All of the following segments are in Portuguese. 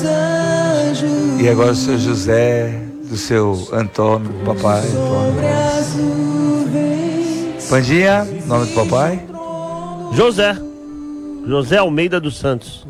E agora o seu José, do seu Antônio, papai Antônio. Pandinha, nome do papai? José Almeida dos Santos.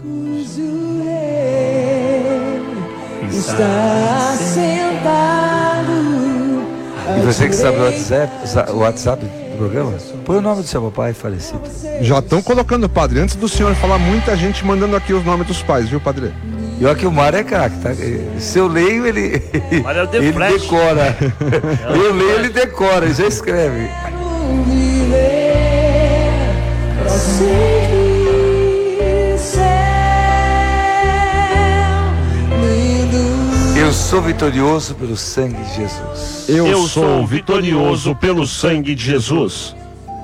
Está sentado. E você que sabe o WhatsApp do programa, põe o nome do seu papai falecido. Já estão colocando, padre. Antes do senhor falar, muita gente mandando aqui os nomes dos pais, viu, padre? E olha que o Mário é craque, tá? Se eu leio, ele decora. Eu leio, ele decora, ele já escreve. Eu sou vitorioso pelo sangue de Jesus. Eu sou vitorioso pelo sangue de Jesus.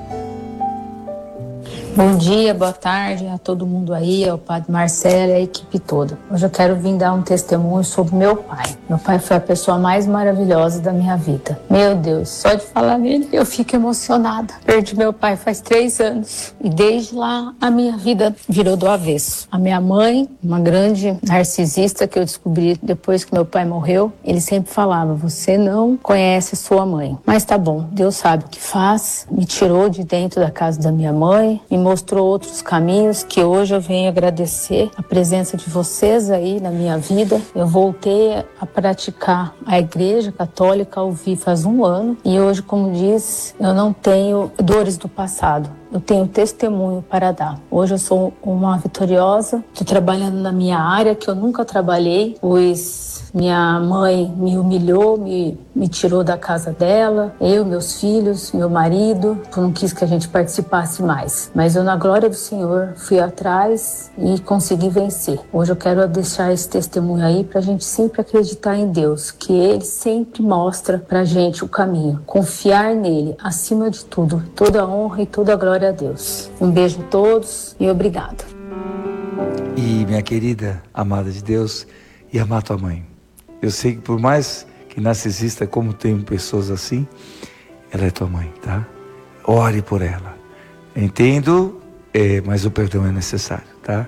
Bom dia, boa tarde a todo mundo aí, ao Padre Marcelo e a equipe toda. Hoje eu quero vir dar um testemunho sobre meu pai. Meu pai foi a pessoa mais maravilhosa da minha vida. Meu Deus, só de falar nele eu fico emocionada. Perdi meu pai faz 3 anos e desde lá a minha vida virou do avesso. A minha mãe, uma grande narcisista que eu descobri depois que meu pai morreu, ele sempre falava, você não conhece sua mãe. Mas tá bom, Deus sabe o que faz. Me tirou de dentro da casa da minha mãe, me mostrou outros caminhos que hoje eu venho agradecer a presença de vocês aí na minha vida. Eu voltei a praticar a Igreja Católica ao vivo faz 1 ano e hoje, como diz, eu não tenho dores do passado. Eu tenho testemunho para dar. Hoje eu sou uma vitoriosa, estou trabalhando na minha área que eu nunca trabalhei, pois minha mãe me humilhou, me tirou da casa dela, eu, meus filhos, meu marido, não quis que a gente participasse mais. Mas eu, na glória do Senhor, fui atrás e consegui vencer. Hoje eu quero deixar esse testemunho aí para a gente sempre acreditar em Deus, que Ele sempre mostra para a gente o caminho. Confiar nele, acima de tudo. Toda a honra e toda a glória a Deus. Um beijo a todos e obrigado. E minha querida, amada de Deus, e amar tua mãe. Eu sei que por mais que narcisista, como tem pessoas assim, ela é tua mãe, tá? Ore por ela. Entendo, mas o perdão é necessário, tá?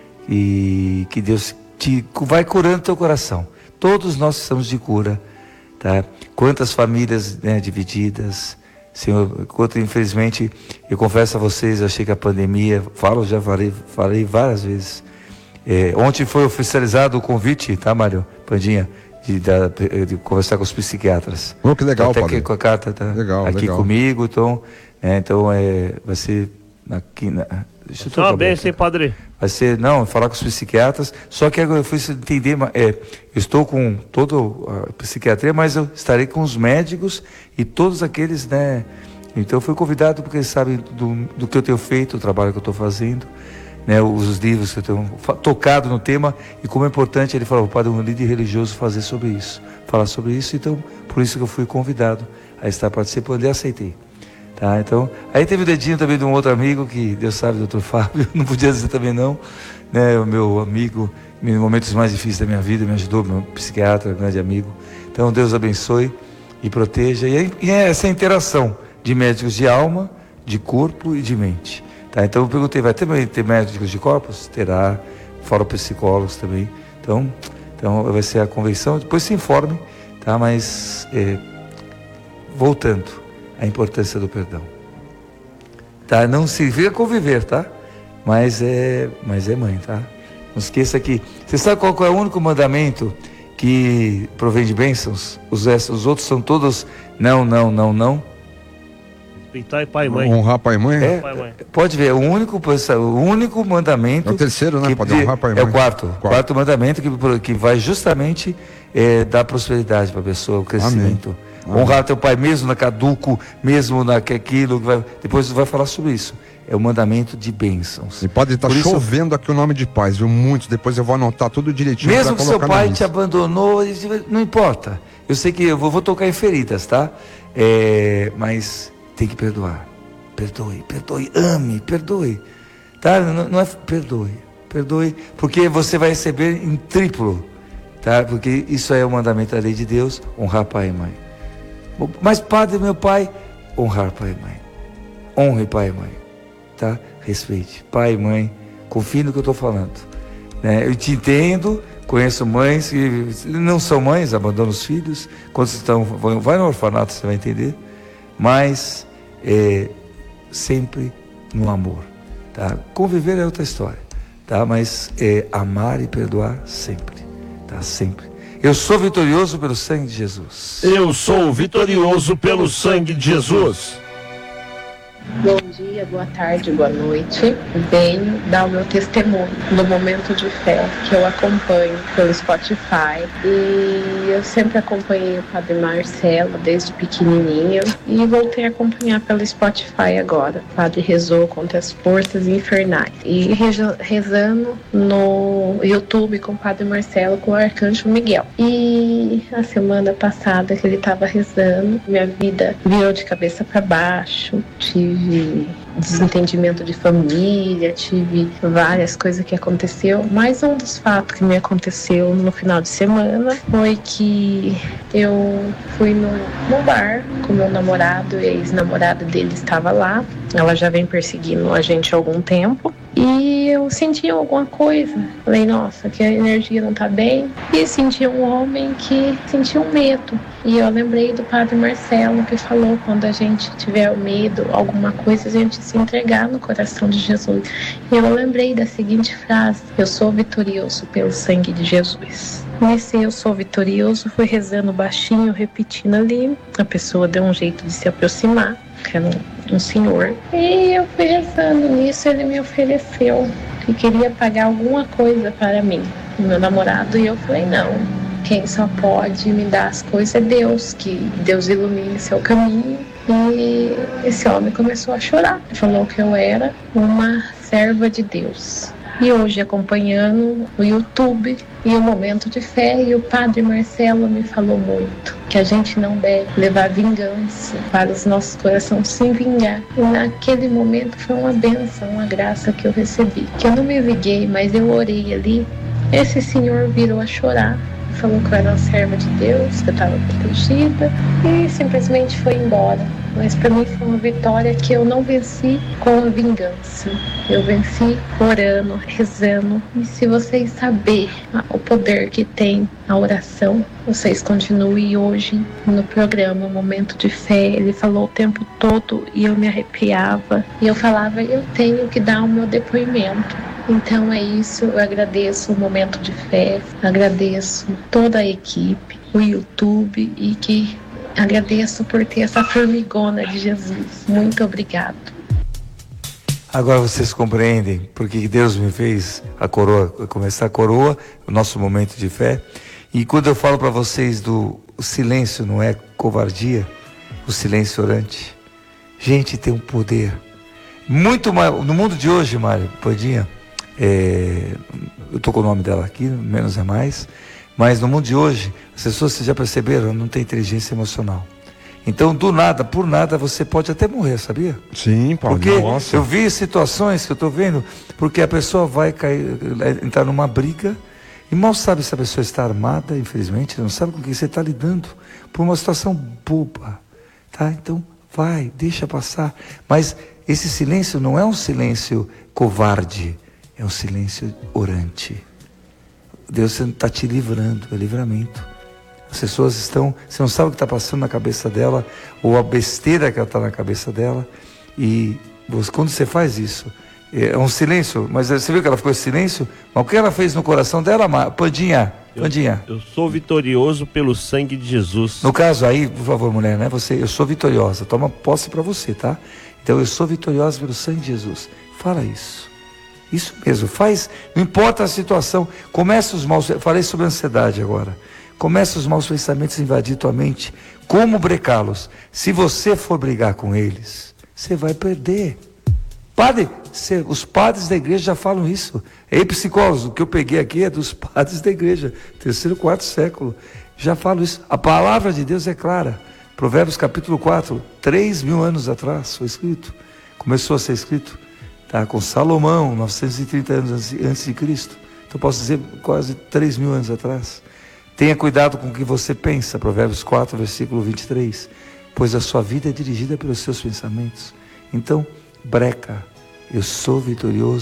E que Deus vai curando teu coração. Todos nós precisamos de cura, tá? Quantas famílias, né, divididas, Senhor, quanto infelizmente, eu confesso a vocês, eu achei que a pandemia, já falei várias vezes. Ontem foi oficializado o convite, tá, Mário Pandinha? De conversar com os psiquiatras. Que legal, até padre. Que a carta tá legal. Comigo, então vai ser aqui deixa eu Só uma benção, hein, padre? Vai ser, falar com os psiquiatras, só que agora eu fui entender, eu estou com toda a psiquiatria, mas eu estarei com os médicos e todos aqueles, né? Então eu fui convidado porque eles sabem do que eu tenho feito, o trabalho que eu estou fazendo, né, os livros que eu tenho tocado no tema e como é importante, ele falou, padre, um líder religioso falar sobre isso, então por isso que eu fui convidado a estar participando e aceitei, tá? Então, aí teve o dedinho também de um outro amigo que Deus sabe, doutor Fábio, não podia dizer também não, né, o meu amigo, nos momentos mais difíceis da minha vida, me ajudou, meu psiquiatra, grande amigo. Então Deus abençoe e proteja, e é essa interação de médicos de alma, de corpo e de mente. Tá, então eu perguntei, vai ter médicos de corpos? Terá, fora psicólogos também. Então vai ser a convenção, depois se informe, tá? Mas voltando à importância do perdão. Tá? Não significa conviver, tá? Mas é mãe, tá? Não esqueça que, você sabe qual é o único mandamento que provém de bênçãos? Os outros são todos não. Respeitar pai e mãe. Honrar pai e mãe? Pode ver, o único mandamento... É o terceiro, né? Pode honrar pai e mãe. É o quarto mandamento que vai justamente dar prosperidade para a pessoa, o crescimento. Amém. Honrar teu pai mesmo na caduco, mesmo naquilo, depois vai falar sobre isso. É o mandamento de bênçãos. E pode estar chovendo aqui o nome de pais, viu? Muitos, depois eu vou anotar tudo direitinho. Mesmo que seu pai te abandonou, não importa. Eu sei que eu vou tocar em feridas, tá? Mas... tem que perdoar. Perdoe, ame, perdoe. Tá? Não é perdoe, porque você vai receber em triplo, tá? Porque isso é o mandamento da lei de Deus, honrar pai e mãe. Mas padre, meu pai, honrar pai e mãe. Honre pai e mãe, tá? Respeite pai e mãe, confie no que eu estou falando, né? Eu te entendo, Conheço mães que não são mães, abandonam os filhos. Quando vai no orfanato, você vai entender. Mas sempre no amor, tá? Conviver é outra história, tá? Mas amar e perdoar sempre, tá? Sempre. Eu sou vitorioso pelo sangue de Jesus. Eu sou vitorioso pelo sangue de Jesus. Bom dia, boa tarde, boa noite. Venho dar o meu testemunho no momento de fé que eu acompanho pelo Spotify. E eu sempre acompanhei o Padre Marcelo desde pequenininho e voltei a acompanhar pelo Spotify agora. O Padre rezou contra as forças infernais. E rezando no YouTube com o Padre Marcelo, com o Arcanjo Miguel. E a semana passada que ele estava rezando, minha vida virou de cabeça para baixo. Tive desentendimento de família, tive várias coisas que aconteceu, mas um dos fatos que me aconteceu no final de semana foi que eu fui no bar com meu namorado, e a ex-namorada dele estava lá. Ela já vem perseguindo a gente há algum tempo e eu senti alguma coisa. Falei, nossa, que a energia não tá bem. E senti um homem que sentia um medo. E eu lembrei do Padre Marcelo, que falou, quando a gente tiver medo, alguma coisa, a gente se entregar no coração de Jesus. E eu lembrei da seguinte frase: eu sou vitorioso pelo sangue de Jesus. Nesse eu sou vitorioso, fui rezando baixinho, repetindo ali. A pessoa deu um jeito de se aproximar, que era um senhor. E eu fui rezando nisso, ele me ofereceu que queria pagar alguma coisa para mim, meu namorado. E eu falei, não, quem só pode me dar as coisas é Deus, que Deus ilumine seu caminho. E esse homem começou a chorar, falou que eu era uma serva de Deus. E hoje, acompanhando o YouTube e o Momento de Fé, e o Padre Marcelo me falou muito que a gente não deve levar vingança para os nossos corações, se vingar. E naquele momento foi uma bênção, uma graça que eu recebi, que eu não me liguei, mas eu orei ali. Esse senhor virou a chorar, falou que eu era uma serva de Deus, que eu estava protegida, e simplesmente foi embora. Mas para mim foi uma vitória que eu não venci com a vingança. Eu venci orando, rezando. E se vocês saberem o poder que tem a oração, vocês continuem hoje no programa Momento de Fé. Ele falou o tempo todo e eu me arrepiava. E eu falava, eu tenho que dar o meu depoimento. Então é isso, eu agradeço o Momento de Fé, agradeço toda a equipe, o YouTube, e que agradeço por ter essa formigona de Jesus. Muito obrigado. Agora vocês compreendem porque Deus me fez a coroa, começar a coroa, o nosso momento de fé. E quando eu falo para vocês do silêncio não é covardia, o silêncio orante, gente, tem um poder muito maior. No mundo de hoje, Mário Pandinha, eu estou com o nome dela aqui, menos é mais, mas no mundo de hoje, as pessoas, vocês já perceberam, não tem inteligência emocional. Então, do nada, por nada, você pode até morrer, sabia? Sim, Paulo. Porque nossa. eu vi situações que eu estou vendo, porque a pessoa vai entrar numa briga e mal sabe se a pessoa está armada, infelizmente, não sabe com quem você está lidando, por uma situação boba, tá? Então, vai, deixa passar. Mas esse silêncio não é um silêncio covarde, é um silêncio orante. Deus está te livrando, é livramento. As pessoas estão, você não sabe o que está passando na cabeça dela, ou a besteira que ela está na cabeça dela, e quando você faz isso, é um silêncio, mas você viu que ela ficou em silêncio? Mas o que ela fez no coração dela, Pandinha? Eu sou vitorioso pelo sangue de Jesus. No caso aí, por favor, mulher, né? Eu sou vitoriosa, toma posse para você, tá? Então eu sou vitoriosa pelo sangue de Jesus. Fala isso. Isso mesmo, faz, não importa a situação, começa os maus, falei sobre ansiedade agora, começa os maus pensamentos a invadir tua mente, como brecá-los? Se você for brigar com eles, você vai perder. Padre, os padres da igreja já falam isso. Ei, psicólogos, o que eu peguei aqui é dos padres da igreja, 3º, 4º século, já falam isso. A palavra de Deus é clara. Provérbios capítulo 4, 3.000 anos atrás foi escrito, começou a ser escrito. Tá, com Salomão, 930 anos antes de Cristo. Então posso dizer quase 3.000 anos atrás. Tenha cuidado com o que você pensa, Provérbios 4, versículo 23. Pois a sua vida é dirigida pelos seus pensamentos. Então, breca, eu sou vitorioso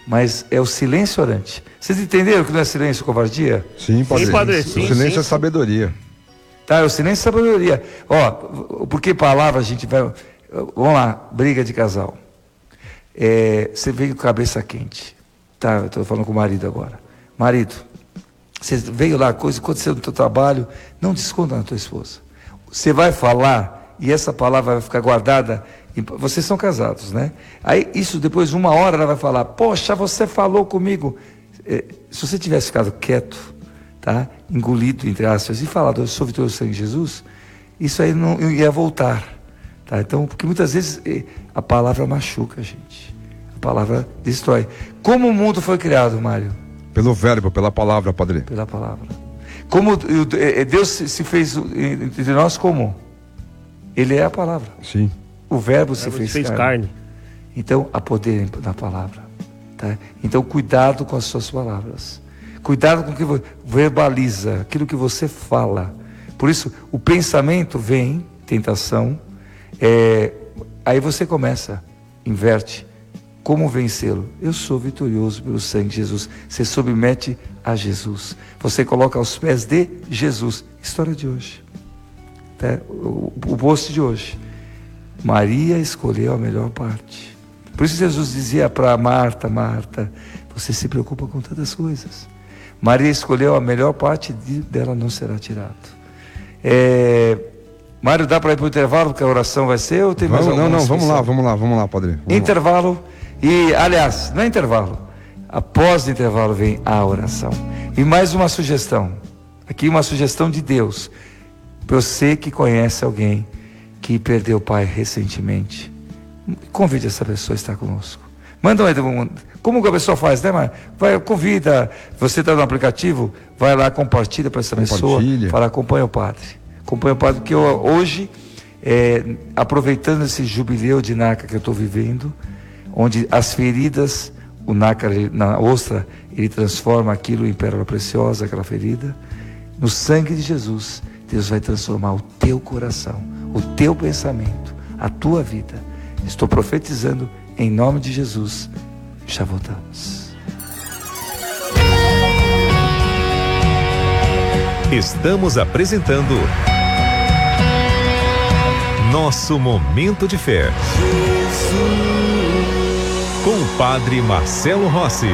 mas é o silêncio orante. Vocês entenderam que não é silêncio covardia? Sim, padre. Sim, padre. O Sim, silêncio sim. é sabedoria. Tá, é o silêncio e sabedoria. Ó, porque palavra a gente vai... Vamos lá, briga de casal. Você veio com a cabeça quente. Tá, eu estou falando com o marido agora. Marido, você veio lá, coisa aconteceu no teu trabalho, não desconta na tua esposa. Você vai falar e essa palavra vai ficar guardada. Vocês são casados, né? Aí isso depois de 1 hora ela vai falar, poxa, você falou comigo. Se você tivesse ficado quieto, tá? Engolido, entre aspas, e falado, eu sou vitorioso no sangue de Jesus, isso aí não ia voltar. Tá? Então, porque muitas vezes a palavra machuca a gente. A palavra destrói. Como o mundo foi criado, Mário? Pelo verbo, pela palavra, padre. Pela palavra. Como Deus se fez entre nós como? Ele é a palavra. Sim. O verbo se fez carne. Então, há poder na palavra. Tá? Então, cuidado com as suas palavras. Cuidado com o que verbaliza, aquilo que você fala. Por isso, o pensamento vem, tentação, aí você começa, inverte. Como vencê-lo? Eu sou vitorioso pelo sangue de Jesus. Você submete a Jesus. Você coloca aos pés de Jesus. História de hoje. Tá? O post de hoje. Maria escolheu a melhor parte. Por isso Jesus dizia para Marta, Marta, você se preocupa com tantas coisas. Maria escolheu a melhor parte, dela não será tirado. Mário, dá para ir para o intervalo, porque a oração vai ser, ou tem mais alguma? Não, vamos lá, padre. Intervalo, e aliás, não é intervalo, após o intervalo vem a oração. E mais uma sugestão, aqui uma sugestão de Deus, para você que conhece alguém que perdeu o pai recentemente, convide essa pessoa a estar conosco. Manda como que a pessoa faz, né, Mário? Convida, você está no aplicativo, vai lá, compartilha para essa pessoa, fala, acompanha o padre, porque hoje, aproveitando esse jubileu de NACA que eu estou vivendo, onde as feridas, o NACA na ostra, ele transforma aquilo em pérola preciosa, aquela ferida, no sangue de Jesus, Deus vai transformar o teu coração, o teu pensamento, a tua vida. Estou profetizando em nome de Jesus. Já voltamos. Estamos apresentando Nosso Momento de Fé. Com o Padre Marcelo Rossi.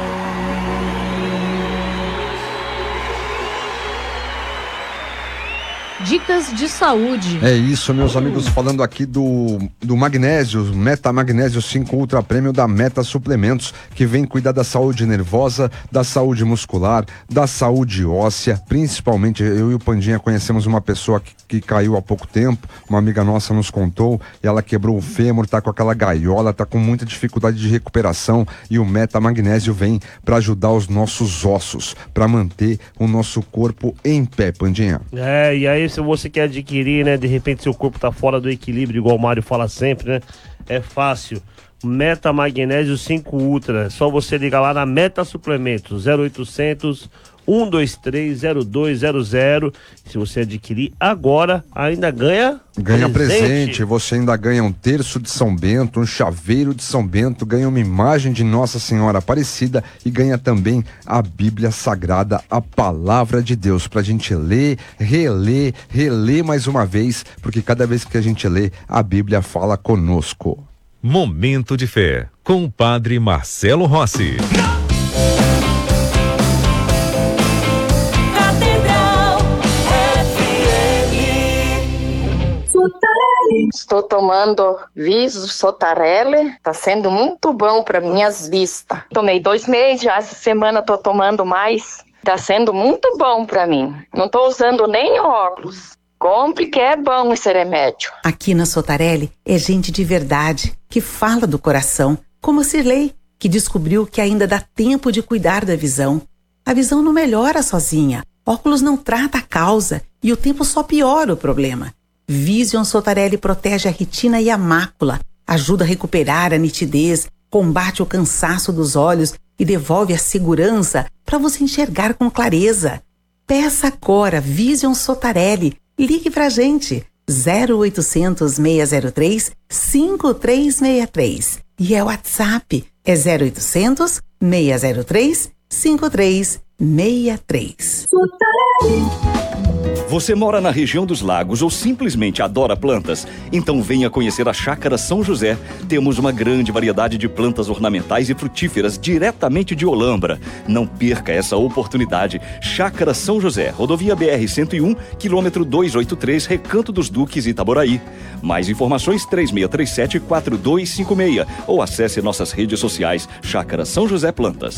Dicas de saúde. É isso, meus amigos, falando aqui do magnésio, Meta Magnésio 5 Ultra Premium da Meta Suplementos, que vem cuidar da saúde nervosa, da saúde muscular, da saúde óssea, principalmente eu e o Pandinha conhecemos uma pessoa que caiu há pouco tempo, uma amiga nossa nos contou, e ela quebrou o fêmur, tá com aquela gaiola, tá com muita dificuldade de recuperação, e o Meta Magnésio vem para ajudar os nossos ossos, para manter o nosso corpo em pé, Pandinha. E aí se você quer adquirir, né, de repente seu corpo tá fora do equilíbrio, igual o Mário fala sempre, né, é fácil. Meta Magnésio 5 Ultra, só você ligar lá na Meta Suplementos, 0800 123 0200. Se você adquirir agora, ainda ganha presente. Você ainda ganha um terço de São Bento, um chaveiro de São Bento, ganha uma imagem de Nossa Senhora Aparecida e ganha também a Bíblia Sagrada, a Palavra de Deus, pra gente ler, reler mais uma vez, porque cada vez que a gente lê, a Bíblia fala conosco. Momento de Fé, com o Padre Marcelo Rossi. Estou tomando Viso Sotarelli, tá sendo muito bom para minhas vistas. Tomei 2 meses, já essa semana tô tomando mais. Tá sendo muito bom para mim. Não tô usando nem óculos. Compre que é bom esse remédio. Aqui na Sotarelli é gente de verdade, que fala do coração, como a Cirlei, que descobriu que ainda dá tempo de cuidar da visão. A visão não melhora sozinha, óculos não trata a causa e o tempo só piora o problema. Vision Sotarelli protege a retina e a mácula, ajuda a recuperar a nitidez, combate o cansaço dos olhos e devolve a segurança para você enxergar com clareza. Peça agora Vision Sotarelli. Ligue pra gente, 0800 603 5363. E é o WhatsApp É 0800 603 5363. Você mora na região dos lagos ou simplesmente adora plantas? Então venha conhecer a Chácara São José. Temos uma grande variedade de plantas ornamentais e frutíferas diretamente de Olambra. Não perca essa oportunidade. Chácara São José, rodovia BR-101, quilômetro 283, Recanto dos Duques, Itaboraí. Mais informações 3637-4256 ou acesse nossas redes sociais Chácara São José Plantas.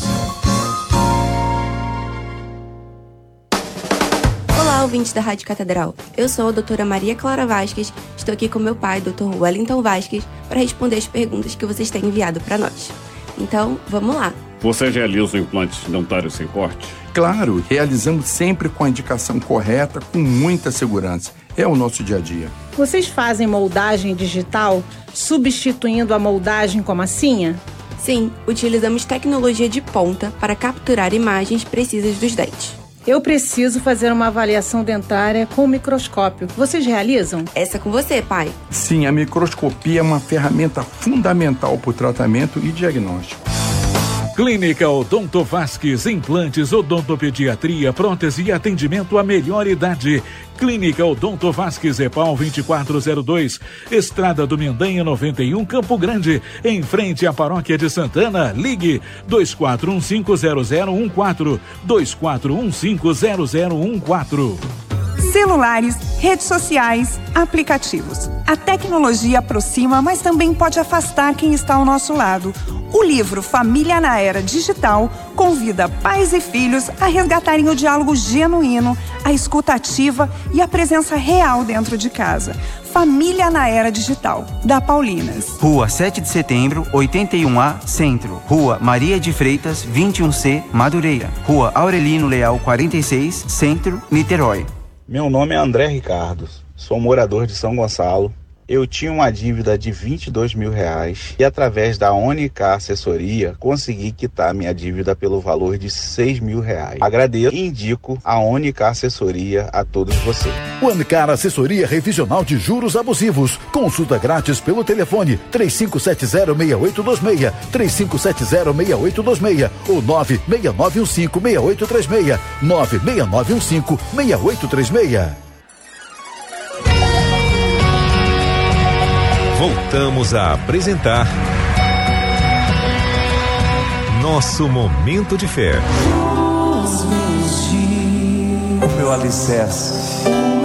Olá, ouvintes da Rádio Catedral. Eu sou a doutora Maria Clara Vasquez. Estou aqui com meu pai, Dr. Wellington Vasquez, para responder as perguntas que vocês têm enviado para nós. Então, vamos lá. Você realiza implantes dentários sem corte? Claro, realizamos sempre com a indicação correta, com muita segurança. É o nosso dia a dia. Vocês fazem moldagem digital, substituindo a moldagem com massinha? Sim, utilizamos tecnologia de ponta para capturar imagens precisas dos dentes. Eu preciso fazer uma avaliação dentária com microscópio. Vocês realizam? Essa é com você, pai. Sim, a microscopia é uma ferramenta fundamental para o tratamento e diagnóstico. Clínica Odonto Vasquez, implantes, odontopediatria, prótese e atendimento à melhor idade. Clínica Odonto Vasquez, EPAL 2402, Estrada do Mendanha 91, Campo Grande, em frente à Paróquia de Santana. Ligue 24150014, 24150014. Celulares, redes sociais, aplicativos. A tecnologia aproxima, mas também pode afastar quem está ao nosso lado. O livro Família na Era Digital convida pais e filhos a resgatarem o diálogo genuíno, a escuta ativa e a presença real dentro de casa. Família na Era Digital, da Paulinas. Rua 7 de Setembro, 81A, Centro. Rua Maria de Freitas, 21C, Madureira. Rua Aurelino Leal, 46, Centro, Niterói. Meu nome é André Ricardo, sou morador de São Gonçalo. Eu tinha uma dívida de R$22 mil e através da Onicar Assessoria consegui quitar minha dívida pelo valor de R$6 mil. Agradeço e indico a Onicar Assessoria a todos vocês. Onicar Assessoria Revisional de Juros Abusivos. Consulta grátis pelo telefone 3570-6826, 3570-6826 ou 96915-6836, 96915-6836. Voltamos a apresentar Nosso Momento de Fé. O meu alicerce.